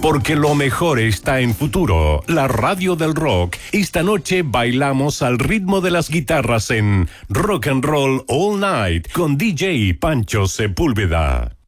Porque lo mejor está en Futuro, la radio del rock. Esta noche bailamos al ritmo de las guitarras en Rock and Roll All Night con DJ Pancho Sepúlveda.